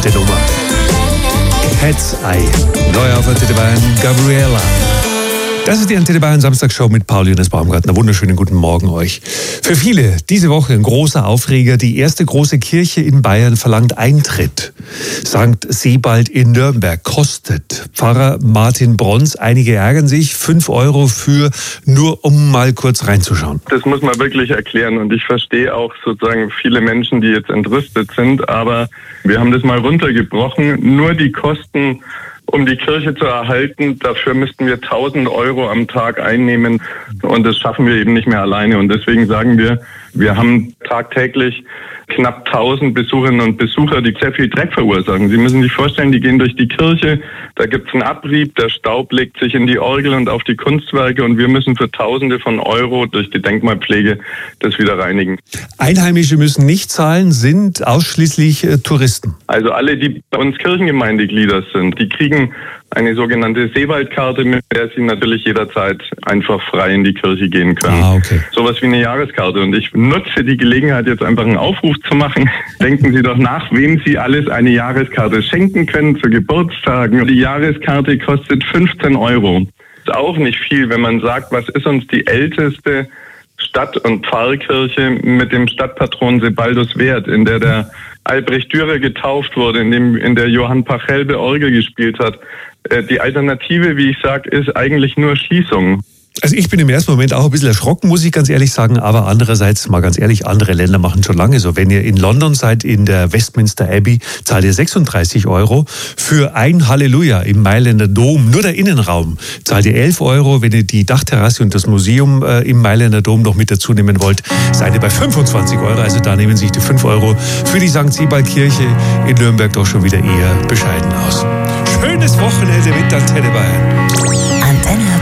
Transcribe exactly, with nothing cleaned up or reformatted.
der Nummer. Cat's Eye. Neu auf Antenne Bayern, Gabriella. Das ist die Antenne Bayern Samstagshow mit Paul Jonas Baumgartner. Wunderschönen guten Morgen euch. Für viele diese Woche ein großer Aufreger. Die erste große Kirche in Bayern verlangt Eintritt. Sankt Sebald in Nürnberg kostet. Pfarrer Martin Brons, einige ärgern sich, fünf Euro für, nur um mal kurz reinzuschauen. Das muss man wirklich erklären und ich verstehe auch sozusagen viele Menschen, die jetzt entrüstet sind, aber wir haben das mal runtergebrochen. Nur die Kosten, um die Kirche zu erhalten, dafür müssten wir tausend Euro am Tag einnehmen und das schaffen wir eben nicht mehr alleine. Und deswegen sagen wir, wir haben tagtäglich knapp tausend Besucherinnen und Besucher, die sehr viel Dreck verursachen. Sie müssen sich vorstellen, die gehen durch die Kirche, da gibt es einen Abrieb, der Staub legt sich in die Orgel und auf die Kunstwerke und wir müssen für Tausende von Euro durch die Denkmalpflege das wieder reinigen. Einheimische müssen nicht zahlen, sind ausschließlich äh, Touristen. Also alle, die bei uns Kirchengemeindeglieder sind, die kriegen eine sogenannte Seewaldkarte, mit der sie natürlich jederzeit einfach frei in die Kirche gehen können. Ah, okay. Sowas wie eine Jahreskarte. Und ich nutze die Gelegenheit, jetzt einfach einen Aufruf zu machen. Denken Sie doch nach, wem Sie alles eine Jahreskarte schenken können zu Geburtstagen. Die Jahreskarte kostet fünfzehn Euro. Ist auch nicht viel, wenn man sagt, was ist uns die älteste Stadt- und Pfarrkirche mit dem Stadtpatron Sebaldus wert, in der der Albrecht Dürer getauft wurde, in dem in der Johann Pachelbel Orgel gespielt hat. Die Alternative, wie ich sage, ist eigentlich nur Schließung. Also ich bin im ersten Moment auch ein bisschen erschrocken, muss ich ganz ehrlich sagen, aber andererseits, mal ganz ehrlich, andere Länder machen schon lange so. Wenn ihr in London seid, in der Westminster Abbey, zahlt ihr sechsunddreißig Euro. Für ein Halleluja im Mailänder Dom, nur der Innenraum, zahlt ihr elf Euro. Wenn ihr die Dachterrasse und das Museum äh, im Mailänder Dom noch mit dazu nehmen wollt, seid ihr bei fünfundzwanzig Euro. Also da nehmen sich die fünf Euro für die Sankt Sebald Kirche in Nürnberg doch schon wieder eher bescheiden aus. Schönes Wochenende mit Antenne Bayern. Antenne